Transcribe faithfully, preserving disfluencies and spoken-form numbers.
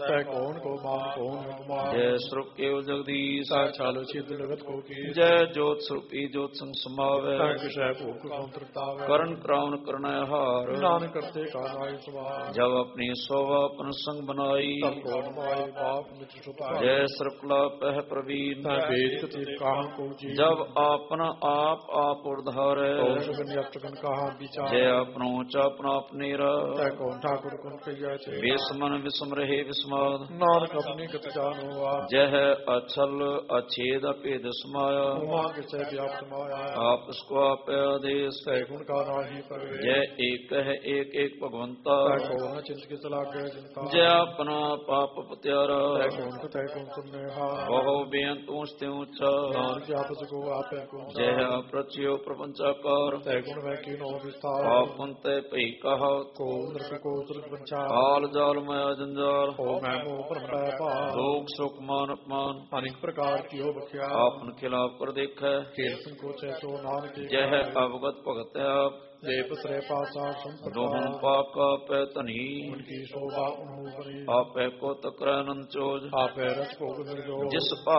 तै कौन को मान कौन है कुमार। जय स्वरूप केवल जगदीश तै चालो छिद जगत को की। जय जोत स्वरूपी जोत संग समावे तै विषय भोग संतरतावे। करण क्राउन करना हार नानक करते का नाय सवार। जब अपनी सोवा अपन संग बनाई तब कौन माई बाप मित्र सुता। जय सरकला पह प्रवीण तै वेद कति कहाँ को जी। जब आपन आप आप उधारे कौन सुगन यक्षगन कहाँ विचार। जय अपनो चापना अपनेरा तै कौन ठाकुर कौन कहिया छे। विस्मन विस्म रहे विस्माद नानक अपनी गति जानो आप। जय अछल अच्छेद अपेद समाया उमा के से व्याप्त माया। आप इसको आप आदेश तै गुण का नाही परवे। जय एक है एक एक भगवंता तै कौन चिंत के चला गए जिनका। जय अपना पाप पत्यारा तै कौन को तै कौन सुनने हार। बहु बेअंत ऊंचते ऊंचा नानक आपस को आपे को। जय अप्रच्यो प्रपंचाकार तै गुण में कीनो विस्तार। आपन तय पई कहा को नृप को तुरक पंचा। काल जाल माया जंजाल हो मैं मोह पर पार। लोक सुख मान अपमान अनेक प्रकार की हो बख्या। आपन खिलाफ कर देखै खेल संकोच है सो नानक के। जय अवगत भगत आप देव श्रे पासा संपदा। दोहों पाप का पै धनी उनकी शोभा उन्हू बरी। आपै को तकरै नंद चोज आपे रस भोग निर्जोग। जिस